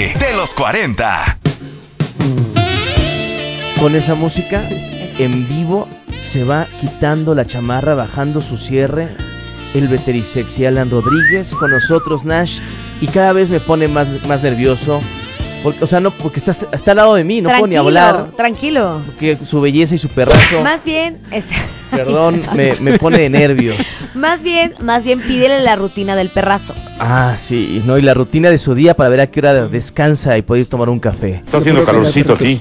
Tope de los 40. Con esa música en vivo se va quitando la chamarra, bajando su cierre. El veterisexy Alan Rodríguez con nosotros, Nash, y cada vez me pone más nervioso. Porque, o sea, no, porque está al lado de mí, no puedo ni hablar. Tranquilo. Porque su belleza y su perrazo. Más bien, perdón, me pone de nervios. Más bien, pídele la rutina del perrazo. Ah, sí, no, y la rutina de su día para ver a qué hora descansa y poder tomar un café. Está haciendo calorcito aquí.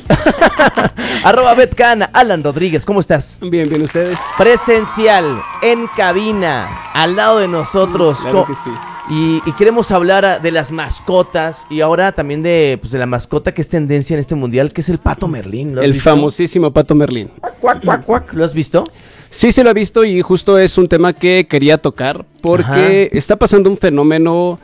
@betcan, Alan Rodríguez, ¿cómo estás? Bien, ustedes. Presencial, en cabina, al lado de nosotros. Claro que sí. Y queremos hablar de las mascotas y ahora también de la mascota que es tendencia en este mundial, que es el pato Merlín. El famosísimo pato Merlín. Cuac, cuac, cuac. ¿Lo has visto? Sí, se lo he visto y justo es un tema que quería tocar porque está pasando un fenómeno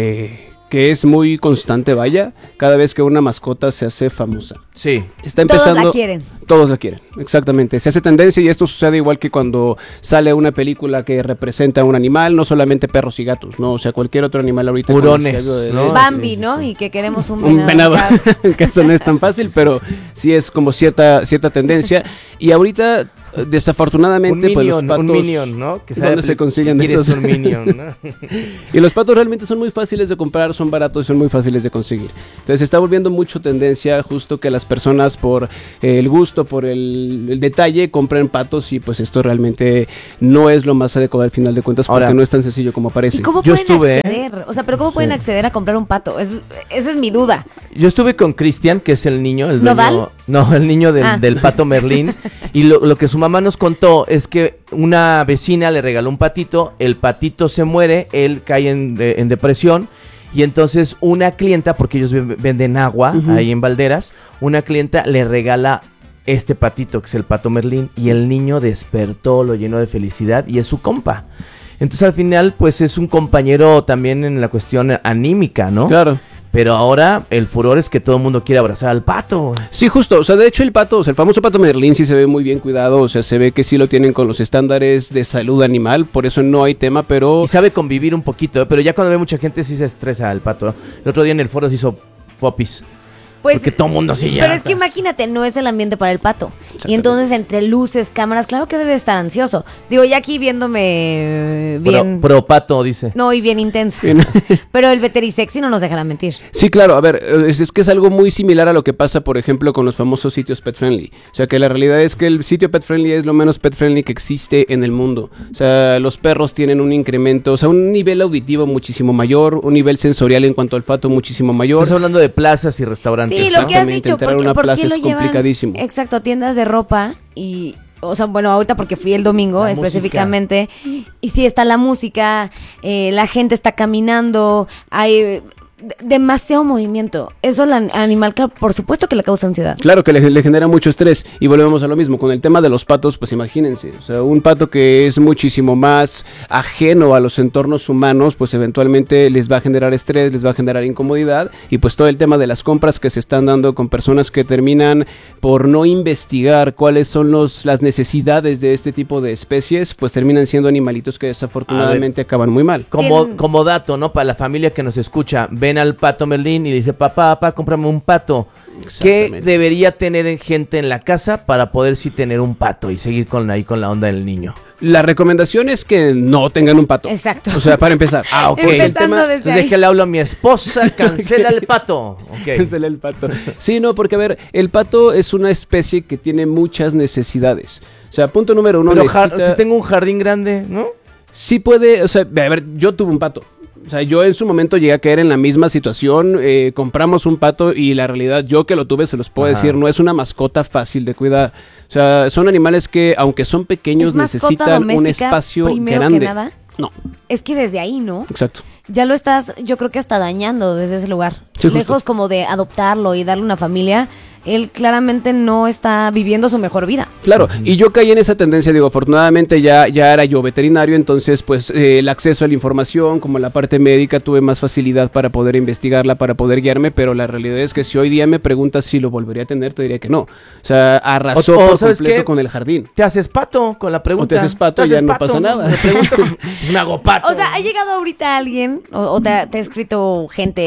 que es muy constante, vaya, cada vez que una mascota se hace famosa. Sí. Está empezando. Todos la quieren. Todos la quieren, exactamente. Se hace tendencia y esto sucede igual que cuando sale una película que representa a un animal, no solamente perros y gatos, no, o sea, cualquier otro animal ahorita. Hurones, ¿no? Bambi, Sí, ¿no? sí. Y que queremos un venado. venado. Que eso no es tan fácil, pero sí es como cierta tendencia. Y ahorita, desafortunadamente, pues los patos, un minion, ¿no? Que ¿dónde se consiguen esos? esos? Un minion, ¿no? Y los patos realmente son muy fáciles de comprar, son baratos y son muy fáciles de conseguir. Entonces se está volviendo mucho tendencia justo que las personas por el gusto, por el detalle, compren patos y pues esto realmente no es lo más adecuado al final de cuentas porque no es tan sencillo como parece. ¿Y cómo pueden acceder? O sea, pero ¿cómo pueden acceder a comprar un pato? Esa es mi duda. Yo estuve con Cristian, que es el niño, el dueño, ¿Nodal? No, el niño del pato Merlín. Y lo que su mamá nos contó es que una vecina le regaló un patito, el patito se muere, él cae en depresión. Y entonces una clienta, porque ellos venden agua ahí en Valderas, una clienta le regala este patito, que es el pato Merlín, y el niño despertó, lo llenó de felicidad y es su compa. Entonces al final pues es un compañero también en la cuestión anímica, ¿no? Claro. Pero ahora el furor es que todo el mundo quiere abrazar al pato. Sí, justo, o sea, de hecho el pato, o sea, el famoso pato Merlín sí se ve muy bien cuidado, o sea, se ve que sí lo tienen con los estándares de salud animal, por eso no hay tema, pero... Y sabe convivir un poquito, pero ya cuando ve mucha gente sí se estresa el pato. El otro día en el foro se hizo popis. Pues, porque todo el mundo así ya. Pero es que imagínate, no es el ambiente para el pato. Y entonces entre luces, cámaras, claro que debe estar ansioso. Digo, ya aquí viéndome bien... Pro pato, dice. No, y bien intensa. Bien. Pero el veterisexy no nos dejará mentir. Sí, claro, a ver, es que es algo muy similar a lo que pasa, por ejemplo, con los famosos sitios pet friendly. O sea, que la realidad es que el sitio pet friendly es lo menos pet friendly que existe en el mundo. O sea, los perros tienen un incremento, o sea, un nivel auditivo muchísimo mayor, un nivel sensorial en cuanto al olfato muchísimo mayor. Estás hablando de plazas y restaurantes. Sí, lo que has dicho, entrar a una plaza es complicadísimo. Exacto, a tiendas de ropa y... O sea, bueno, ahorita porque fui el domingo La específicamente y sí está la música, la gente está caminando, hay demasiado movimiento. Eso al animal, claro, por supuesto que le causa ansiedad. Claro que le genera mucho estrés y volvemos a lo mismo. Con el tema de los patos, pues imagínense, o sea, un pato que es muchísimo más ajeno a los entornos humanos, pues eventualmente les va a generar estrés, les va a generar incomodidad y pues todo el tema de las compras que se están dando con personas que terminan por no investigar cuáles son las necesidades de este tipo de especies, pues terminan siendo animalitos que desafortunadamente acaban muy mal. Como dato, ¿no? Para la familia que nos escucha, ven al pato Merlín y le dice, papá, cómprame un pato. ¿Qué debería tener gente en la casa para poder sí tener un pato y seguir con la onda del niño? La recomendación es que no tengan un pato. Exacto. O sea, para empezar. Ok. Empezando desde Entonces ahí. déjale hablo a mi esposa, cancela el pato. Okay. Cancela el pato. Sí, no, porque a ver, el pato es una especie que tiene muchas necesidades. O sea, punto número uno, Pero si tengo un jardín grande, ¿no? Sí puede, o sea, a ver, yo tuve un pato. O sea, yo en su momento llegué a caer en la misma situación, compramos un pato y la realidad, yo que lo tuve, se los puedo decir, no es una mascota fácil de cuidar. O sea, son animales que, aunque son pequeños, necesitan un espacio grande. Que nada. No. Es que desde ahí, ¿no? Exacto. Ya lo estás, yo creo que hasta dañando desde ese lugar. Sí, lejos justo. como de adoptarlo y darle una familia, él claramente no está viviendo su mejor vida. Claro, y yo caí en esa tendencia, digo, afortunadamente ya era yo veterinario, entonces pues el acceso a la información, como la parte médica, tuve más facilidad para poder investigarla, para poder guiarme, pero la realidad es que si hoy día me preguntas si lo volvería a tener, te diría que no. O sea, arrasó por ¿sabes completo qué? con el jardín. Te haces pato con la pregunta. O te haces pato y ya no pasa nada. Me pregunto, pues me hago pato. O sea, ¿ha llegado ahorita alguien o te ha escrito gente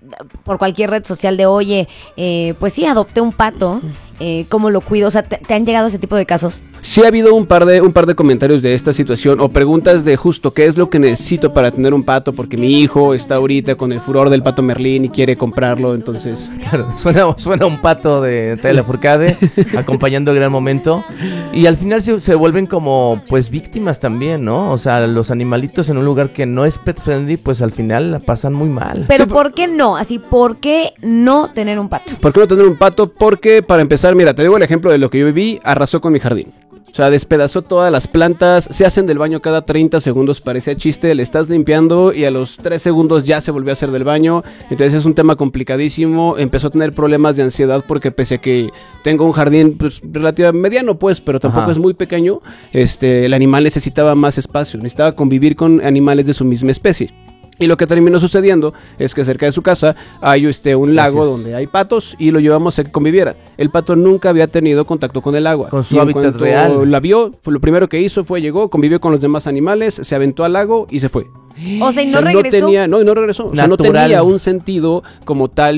por cualquier red social de, oye, pues sí, adopté un pato, ¿cómo lo cuido? O sea, ¿te han llegado ese tipo de casos? Sí ha habido un par de comentarios de esta situación o preguntas de justo qué es lo que necesito para tener un pato, porque mi hijo está ahorita con el furor del pato Merlín y quiere comprarlo, entonces... Claro, suena un pato de Telefurcade acompañando el gran momento, y al final se vuelven como pues víctimas también, ¿no? O sea, los animalitos en un lugar que no es pet friendly, pues al final la pasan muy mal. Pero ¿por qué no? Así, ¿por qué no tener un pato? ¿Por qué no tener un pato? Porque para empezar, mira, te digo el ejemplo de lo que yo viví, arrasó con mi jardín. O sea, despedazó todas las plantas, se hacen del baño cada 30 segundos, parecía chiste, le estás limpiando y a los 3 segundos ya se volvió a hacer del baño. Entonces es un tema complicadísimo, empezó a tener problemas de ansiedad porque pese a que tengo un jardín pues, relativamente mediano pues, pero tampoco es muy pequeño, el animal necesitaba más espacio, necesitaba convivir con animales de su misma especie. Y lo que terminó sucediendo es que cerca de su casa hay un lago donde hay patos y lo llevamos a que conviviera. El pato nunca había tenido contacto con el agua. Con su hábitat real. La vio, lo primero que hizo llegó, convivió con los demás animales, se aventó al lago y se fue. O sea, ¿y no regresó? No regresó. O sea, no tenía un sentido como tal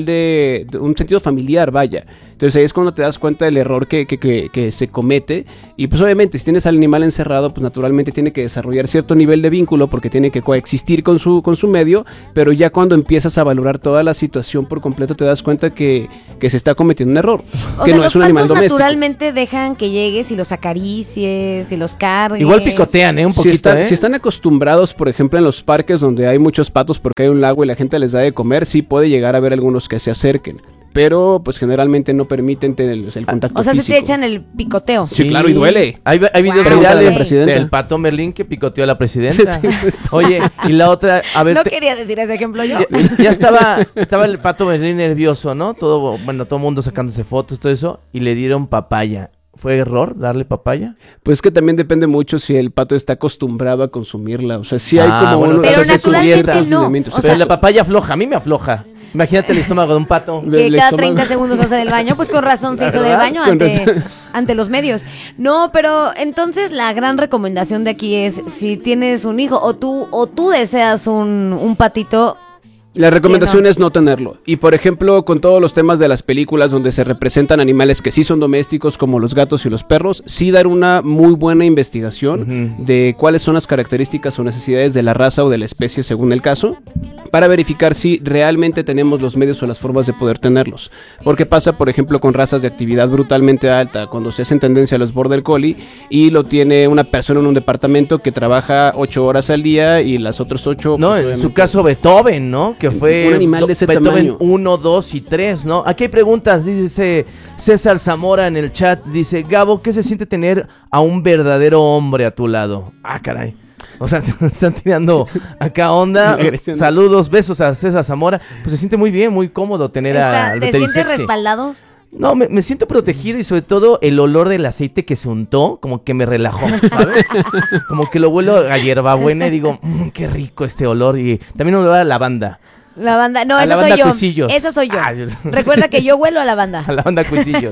un sentido familiar, vaya. Entonces ahí es cuando te das cuenta del error que se comete. Y pues obviamente si tienes al animal encerrado, pues naturalmente tiene que desarrollar cierto nivel de vínculo porque tiene que coexistir con su medio. Pero ya cuando empiezas a valorar toda la situación por completo te das cuenta que se está cometiendo un error. O que sea, no es un animal doméstico. Naturalmente dejan que llegues y los acaricies y los cargues. Igual picotean, un poquito, Si están acostumbrados, por ejemplo, en los parques donde hay muchos patos porque hay un lago y la gente les da de comer, sí puede llegar a haber algunos que se acerquen. Pero pues generalmente no permiten tener el contacto físico. O sea, se te echan el picoteo. Sí, claro, y duele. Hay videos virales del pato Merlín que picoteó a la presidenta. Sí, oye, y la otra, a ver... No quería decir ese ejemplo yo. Ya estaba el pato Merlín nervioso, ¿no? Todo el mundo sacándose fotos, todo eso, y le dieron papaya. ¿Fue error darle papaya? Pues que también depende mucho si el pato está acostumbrado a consumirla. O sea, sí hay como bueno, pero naturalmente no. O sea, la papaya afloja, a mí me afloja. Imagínate el estómago de un pato. Que cada 30 segundos hace del baño, pues con razón se hizo del baño ante los medios. No, pero entonces la gran recomendación de aquí es, si tienes un hijo o tú deseas un patito... La recomendación es no tenerlo. Y por ejemplo, con todos los temas de las películas donde se representan animales que sí son domésticos, como los gatos y los perros, sí dar una muy buena investigación de cuáles son las características o necesidades de la raza o de la especie según el caso, para verificar si realmente tenemos los medios o las formas de poder tenerlos. Porque pasa, por ejemplo, con razas de actividad brutalmente alta, cuando se hacen tendencia a los Border Collie y lo tiene una persona en un departamento que trabaja 8 horas al día y las otras 8... No, pues, en su caso Beethoven, ¿no? Que fue un animal de ese Beethoven tamaño. 1, 2 y 3, ¿no? Aquí hay preguntas, dice César Zamora en el chat, dice, Gabo, ¿qué se siente tener a un verdadero hombre a tu lado? Ah, caray. O sea, están tirando acá onda. Saludos, besos a César Zamora. Pues se siente muy bien, muy cómodo tener al ¿Te sientes respaldados? No, me siento protegido y sobre todo el olor del aceite que se untó, como que me relajó, ¿sabes? Como que lo huelo a hierbabuena y digo, qué rico este olor. Y también olor a lavanda. Lavanda, no, esa soy yo. Cuisillos. Esa soy yo. Recuerda que yo huelo a lavanda. A lavanda Cuisillos.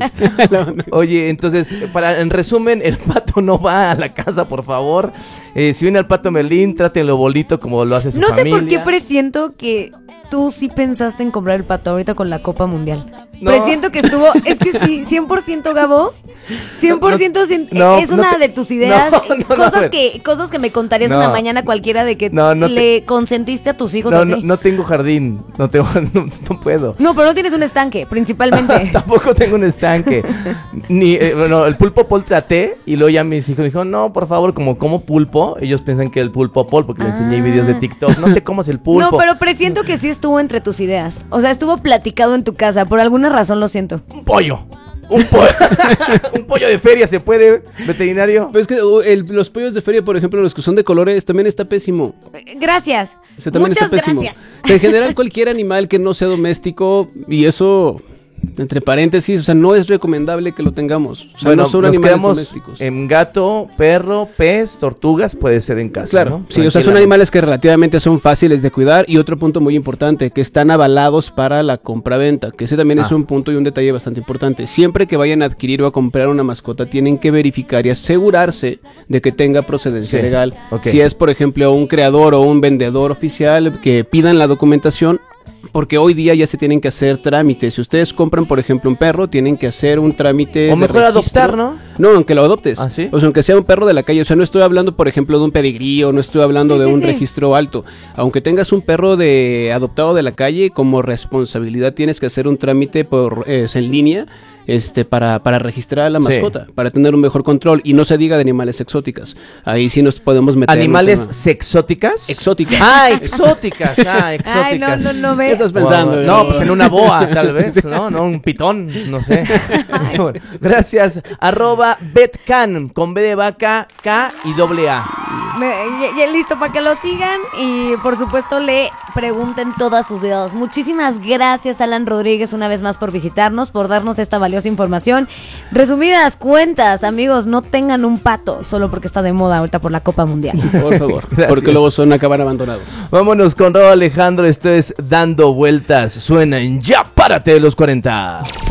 Oye, entonces, en resumen, el pato no va a la casa, por favor. Si viene el pato Merlín, trátenlo bonito como lo hace su familia. No sé por qué presiento que tú sí pensaste en comprar el pato ahorita con la Copa Mundial. No. Presiento que estuvo, es que sí, 100% Gabo, 100% es una de tus ideas, cosas que me contarías una mañana cualquiera de que le consentiste a tus hijos así. No tengo jardín, no puedo. No, pero no tienes un estanque, principalmente. Tampoco tengo un estanque. El pulpo pol traté y luego ya mis hijos me dijeron, no, por favor, como pulpo, ellos piensan que el pulpo pol, porque le enseñé videos de TikTok, no te comas el pulpo. No, pero presiento que sí estuvo entre tus ideas, o sea, estuvo platicado en tu casa, por alguna razón lo siento. Un pollo. Un pollo de feria se puede, veterinario. Pero es que los pollos de feria, por ejemplo, los que son de colores, también está pésimo. Gracias. O sea, muchas gracias. O sea, en general, cualquier animal que no sea doméstico, y eso, entre paréntesis, o sea, no es recomendable que lo tengamos. O sea, no son animales domésticos. En gato, perro, pez, tortugas, puede ser en casa. Claro, ¿no? Sí, o sea, son animales que relativamente son fáciles de cuidar. Y otro punto muy importante, que están avalados para la compra-venta, que ese también es un punto y un detalle bastante importante. Siempre que vayan a adquirir o a comprar una mascota, tienen que verificar y asegurarse de que tenga procedencia legal. Okay. Si es, por ejemplo, un creador o un vendedor oficial, que pidan la documentación porque hoy día ya se tienen que hacer trámites. Si ustedes compran, por ejemplo, un perro, tienen que hacer un trámite o mejor adoptar, ¿no? No, aunque lo adoptes. ¿Ah, sí? O sea, aunque sea un perro de la calle. O sea, no estoy hablando, por ejemplo, de un pedigrí o no estoy hablando de un registro alto. Aunque tengas un perro adoptado de la calle, como responsabilidad tienes que hacer un trámite en línea. Para registrar a la mascota, para tener un mejor control, y no se diga de animales exóticas. Ahí sí nos podemos meter. ¿Animales sexóticas? Exóticas. Exóticas. Exóticas. Ay, no, ¿ves? ¿Qué estás pensando? No, pues en una boa, tal vez, ¿no? No, un pitón, no sé. Bueno, gracias. @betcan, con B de vaca, K y AA. Ya listo para que lo sigan y por supuesto le pregunten todas sus dudas. Muchísimas gracias, Alan Rodríguez, una vez más por visitarnos, por darnos esta valiosa información. Resumidas cuentas, amigos, no tengan un pato solo porque está de moda ahorita por la Copa Mundial. Por favor, porque luego acaban abandonados. Vámonos con Raúl Alejandro, esto es Dando Vueltas. Suena en Ya Párate de los 40.